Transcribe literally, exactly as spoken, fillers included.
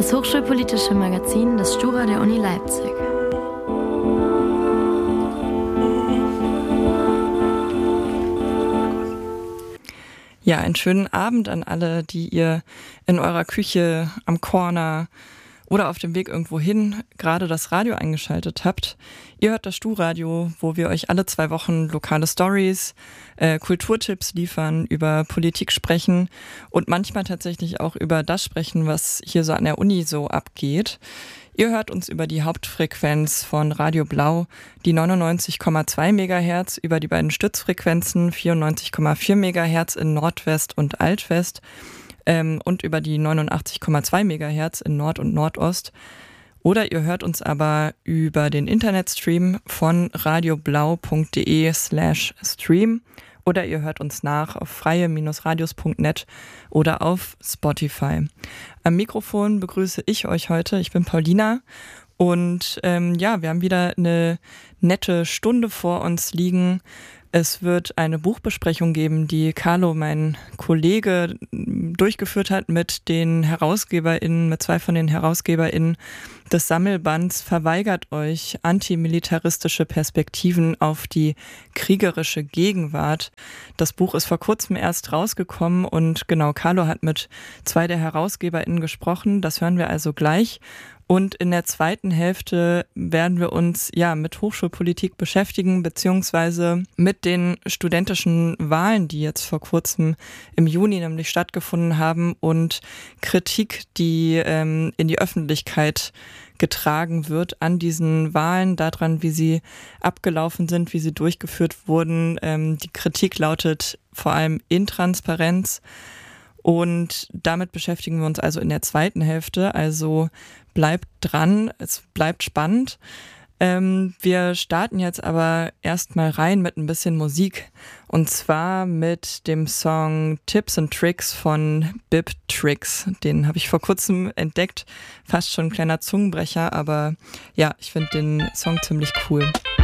Das hochschulpolitische Magazin des Stura der Uni Leipzig. Ja, einen schönen Abend an alle, die ihr in eurer Küche, am Corner oder auf dem Weg irgendwo hin gerade das Radio eingeschaltet habt. Ihr hört das Stu-Radio, wo wir euch alle zwei Wochen lokale Stories, äh, Kulturtipps liefern, über Politik sprechen und manchmal tatsächlich auch über das sprechen, was hier so an der Uni so abgeht. Ihr hört uns über die Hauptfrequenz von Radio Blau, die neunundneunzig Komma zwei Megahertz, über die beiden Stützfrequenzen vierundneunzig Komma vier Megahertz in Nordwest und Altwest ähm, und über die neunundachtzig Komma zwei Megahertz in Nord und Nordost. Oder ihr hört uns aber über den Internetstream von radioblau.de slash stream oder ihr hört uns nach auf freie-radios punkt net oder auf Spotify. Am Mikrofon begrüße ich euch heute. Ich bin Paulina und ähm, ja, wir haben wieder eine nette Stunde vor uns liegen. Es wird eine Buchbesprechung geben, die Carlo, mein Kollege, durchgeführt hat mit den HerausgeberInnen, mit zwei von den HerausgeberInnen des Sammelbands Verweigert euch antimilitaristische Perspektiven auf die kriegerische Gegenwart. Das Buch ist vor kurzem erst rausgekommen und genau, Carlo hat mit zwei der HerausgeberInnen gesprochen. Das hören wir also gleich. Und in der zweiten Hälfte werden wir uns ja mit Hochschulpolitik beschäftigen, beziehungsweise mit den studentischen Wahlen, die jetzt vor kurzem im Juni nämlich stattgefunden haben und Kritik, die ähm, in die Öffentlichkeit getragen wird an diesen Wahlen, daran, wie sie abgelaufen sind, wie sie durchgeführt wurden. Ähm, die Kritik lautet vor allem Intransparenz. Und damit beschäftigen wir uns also in der zweiten Hälfte. Also bleibt dran, es bleibt spannend. Ähm, wir starten jetzt aber erstmal rein mit ein bisschen Musik. Und zwar mit dem Song Tips and Tricks von Bip Tricks. Den habe ich vor kurzem entdeckt. Fast schon ein kleiner Zungenbrecher, aber ja, ich finde den Song ziemlich cool.